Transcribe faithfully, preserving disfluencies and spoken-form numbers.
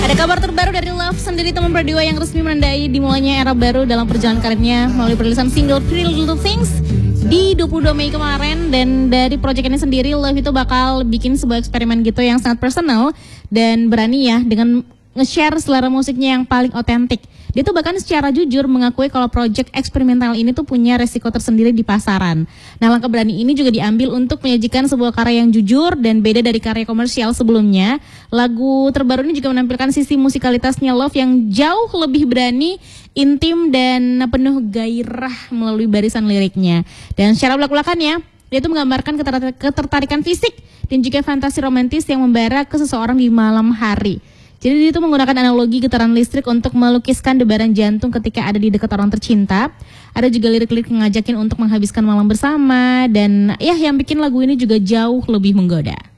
Ada kabar terbaru dari Love sendiri, teman berdua yang resmi menandai dimulainya era baru dalam perjalanan karirnya melalui perilisan single Pretty Little Things di dua puluh dua Mei kemarin. Dan dari proyek ini sendiri, Love itu bakal bikin sebuah eksperimen gitu yang sangat personal dan berani ya dengan nge-share selera musiknya yang paling otentik. Dia tuh bahkan secara jujur mengakui kalau proyek eksperimental ini tuh punya resiko tersendiri di pasaran. Nah, langkah berani ini juga diambil untuk menyajikan sebuah karya yang jujur dan beda dari karya komersial sebelumnya. Lagu terbaru ini juga menampilkan sisi musikalitasnya Love yang jauh lebih berani, intim, dan penuh gairah melalui barisan liriknya. Dan secara belak-belakannya, dia tuh menggambarkan ketertarikan fisik dan juga fantasi romantis yang membara ke seseorang di malam hari. Jadi dia itu menggunakan analogi getaran listrik untuk melukiskan debaran jantung ketika ada di dekat orang tercinta. Ada juga lirik-lirik yang ngajakin untuk menghabiskan malam bersama. Dan ya, yang bikin lagu ini juga jauh lebih menggoda.